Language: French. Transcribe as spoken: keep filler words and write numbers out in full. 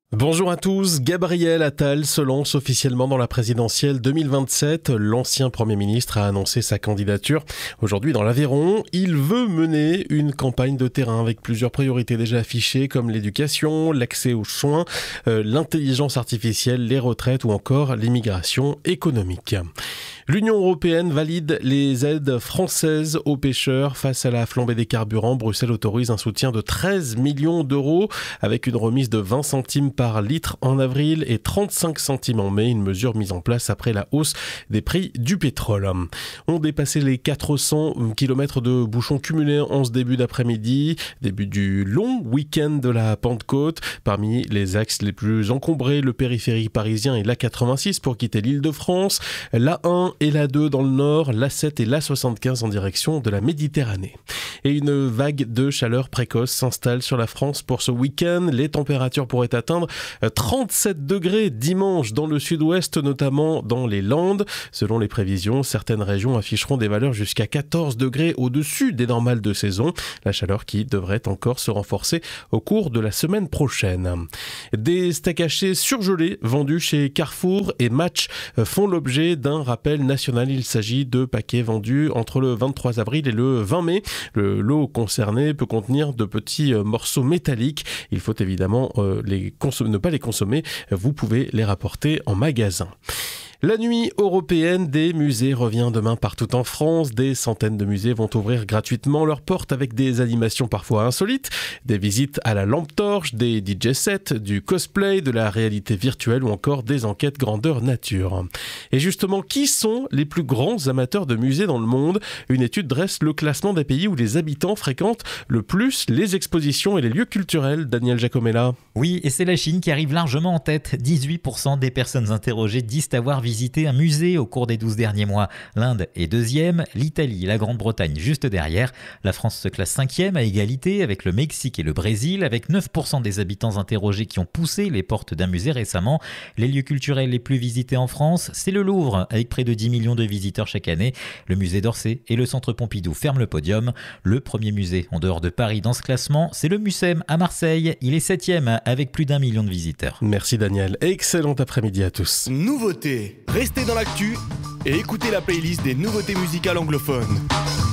Bonjour à tous, Gabriel Attal se lance officiellement dans la présidentielle deux mille vingt-sept. L'ancien Premier ministre a annoncé sa candidature aujourd'hui dans l'Aveyron. Il veut mener une campagne de terrain avec plusieurs priorités déjà affichées comme l'éducation, l'accès aux soins, euh, l'intelligence artificielle, les retraites ou encore l'immigration économique. L'Union européenne valide les aides françaises aux pêcheurs face à la flambée des carburants. Bruxelles autorise un soutien de treize millions d'euros avec une remise de vingt centimes par litre en avril et trente-cinq centimes en mai, une mesure mise en place après la hausse des prix du pétrole. On dépassé les quatre cents kilomètres de bouchons cumulés en ce début d'après-midi, début du long week-end de la Pentecôte. Parmi les axes les plus encombrés, le périphérique parisien et l'A quatre-vingt-six pour quitter l'Île-de-France, l'A un et l'A deux dans le nord, l'A sept et l'A soixante-quinze en direction de la Méditerranée. Et une vague de chaleur précoce s'installe sur la France pour ce week-end. Les températures pourraient atteindre trente-sept degrés dimanche dans le sud-ouest, notamment dans les Landes. Selon les prévisions, certaines régions afficheront des valeurs jusqu'à quatorze degrés au-dessus des normales de saison. La chaleur qui devrait encore se renforcer au cours de la semaine prochaine. Des steaks hachés surgelés vendus chez Carrefour et Match font l'objet d'un rappel national. Il s'agit de paquets vendus entre le vingt-trois avril et le vingt mai. Le lot concerné peut contenir de petits morceaux métalliques. Il faut évidemment euh, les consommer, ne pas les consommer. Vous pouvez les rapporter en magasin. La nuit européenne des musées revient demain partout en France. Des centaines de musées vont ouvrir gratuitement leurs portes avec des animations parfois insolites, des visites à la lampe torche, des D J sets, du cosplay, de la réalité virtuelle ou encore des enquêtes grandeur nature. Et justement, qui sont les plus grands amateurs de musées dans le monde ? Une étude dresse le classement des pays où les habitants fréquentent le plus les expositions et les lieux culturels. Daniel Giacomella. Oui, et c'est la Chine qui arrive largement en tête. dix-huit pour cent des personnes interrogées disent avoir visité un musée au cours des douze derniers mois. L'Inde est deuxième, l'Italie et la Grande-Bretagne juste derrière. La France se classe cinquième à égalité avec le Mexique et le Brésil, avec neuf pour cent des habitants interrogés qui ont poussé les portes d'un musée récemment. Les lieux culturels les plus visités en France, c'est le Louvre, avec près de dix millions de visiteurs chaque année. Le musée d'Orsay et le Centre Pompidou ferment le podium. Le premier musée en dehors de Paris dans ce classement, c'est le Mucem à Marseille. Il est septième avec plus d'un million de visiteurs. Merci Daniel. Excellent après-midi à tous. Nouveautés. Restez dans l'actu et écoutez la playlist des nouveautés musicales anglophones.